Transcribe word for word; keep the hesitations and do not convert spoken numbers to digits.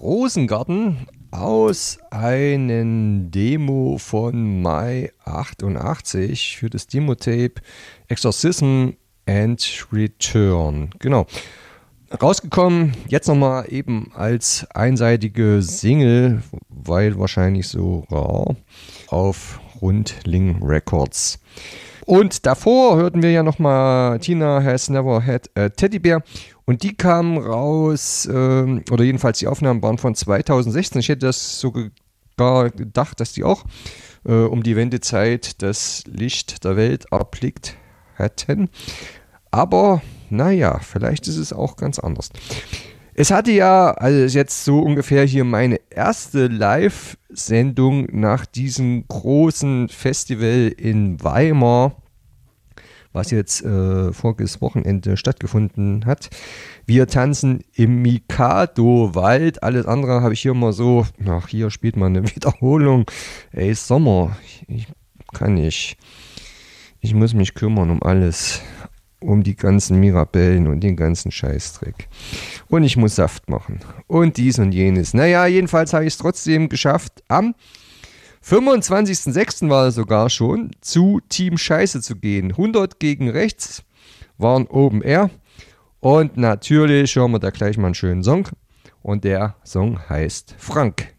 Rosengarten aus einem Demo von Mai achtundachtzig für das Demo-Tape Exorcism and Return. Genau. Rausgekommen, jetzt nochmal eben als einseitige Single, weil wahrscheinlich so rar, auf Rundling Records. Und davor hörten wir ja nochmal Tina Has Never Had a Teddy Bear. Und die kamen raus, äh, oder jedenfalls die Aufnahmen waren von zweitausendsechzehn. Ich hätte das sogar gedacht, dass die auch äh, um die Wendezeit das Licht der Welt erblickt hätten. Aber naja, vielleicht ist es auch ganz anders. Es hatte ja, also jetzt so ungefähr hier meine erste Live-Sendung nach diesem großen Festival in Weimar, was jetzt äh, voriges Wochenende stattgefunden hat. Wir tanzen im Mikado-Wald. Alles andere habe ich hier mal so, ach, hier spielt man eine Wiederholung. Ey, Sommer, ich kann nicht. Ich muss mich kümmern um alles. Um die ganzen Mirabellen und den ganzen Scheißdreck. Und ich muss Saft machen. Und dies und jenes. Naja, jedenfalls habe ich es trotzdem geschafft, am fünfundzwanzigsten sechsten war es sogar schon, zu Team Scheiße zu gehen. hundert gegen rechts waren Open Air. Und natürlich hören wir da gleich mal einen schönen Song. Und der Song heißt Frank.